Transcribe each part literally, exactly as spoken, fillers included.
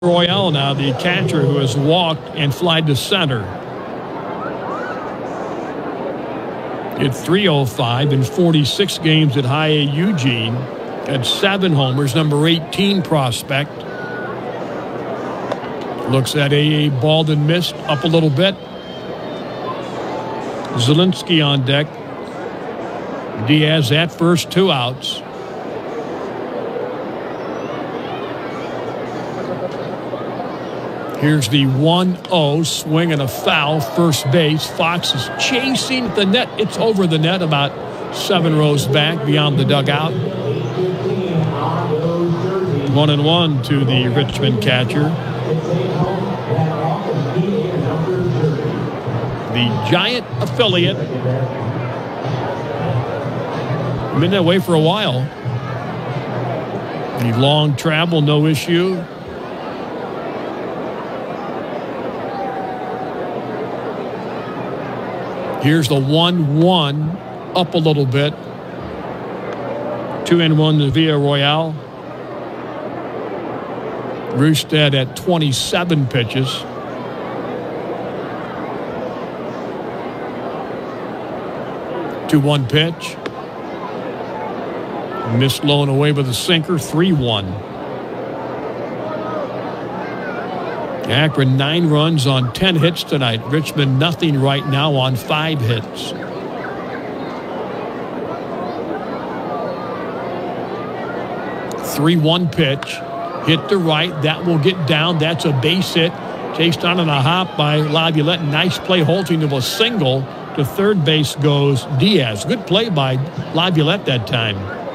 Royale now, the catcher who has walked and flied to center. Hit three oh five in forty-six games at High A Eugene. Had seven homers, number eighteen prospect. Looks at A A balled and missed, up a little bit. Zielinski on deck. Diaz at first, two outs. Here's the one oh, swing and a foul, first base. Fox is chasing the net. It's over the net, about seven rows back beyond the dugout. One and one to the Richmond catcher. The Giant affiliate. Been that way for a while. The long travel, no issue. Here's the one one, up a little bit. Two and one to Villarreal. Rustad at twenty-seven pitches. two one pitch. Missed low and away with a sinker, three one. Akron nine runs on ten hits tonight. Richmond nothing right now on five hits. three one pitch. Hit to right. That will get down. That's a base hit. Chased on in a hop by Laviolette. Nice play holding to a single. To third base goes Diaz. Good play by Laviolette that time.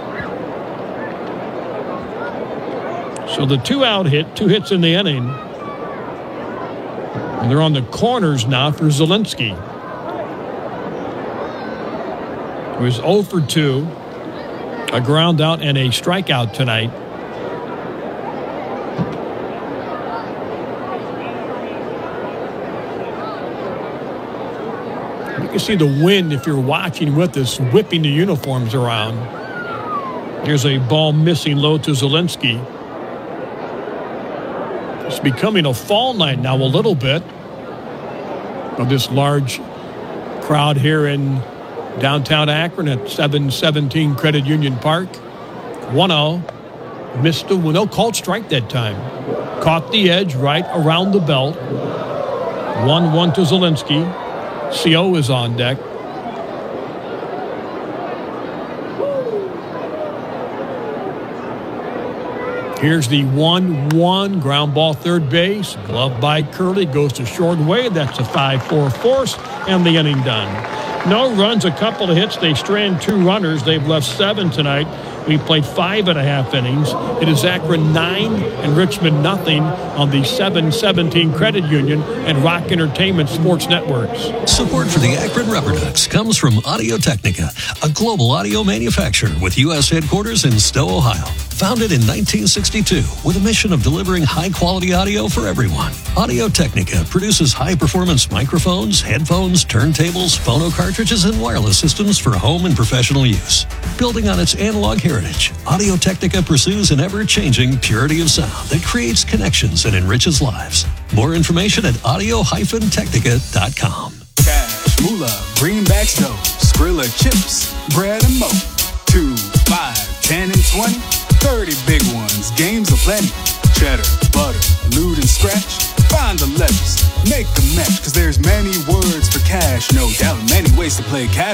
So the two-out hit, two hits in the inning. And they're on the corners now for Zielinski. It was oh for two. A ground out and a strikeout tonight. You can see the wind, if you're watching with us, whipping the uniforms around. Here's a ball missing low to Zielinski. It's becoming a fall night now a little bit. Of this large crowd here in downtown Akron at seven seventeen Credit Union Park. one oh. Missed a no called strike that time. Caught the edge right around the belt. one one to Zielinski. C O is on deck. Here's the one one, ground ball third base. Glove by Curley, goes to short way. That's a five four force, and the inning done. No runs, a couple of hits. They strand two runners. They've left seven tonight. We played five and a half innings. It is Akron nine and Richmond nothing on the seven seventeen Credit Union and Rock Entertainment Sports Networks. Support for the Akron Rubber Ducks comes from Audio-Technica, a global audio manufacturer with U S headquarters in Stowe, Ohio. Founded in nineteen sixty-two with a mission of delivering high-quality audio for everyone. Audio-Technica produces high-performance microphones, headphones, turntables, phono cartridges, and wireless systems for home and professional use. Building on its analog heritage, Audio-Technica pursues an ever-changing purity of sound that creates connections and enriches lives. More information at audio dash technica dot com. Cash, moolah, greenbacks, dough, Skrilla chips, bread and mo. Two, five, ten, and twenty. thirty big ones, games aplenty. Cheddar, butter, loot and scratch. Find the letters, make the match, cause there's many words for cash, no doubt, many ways to play cash.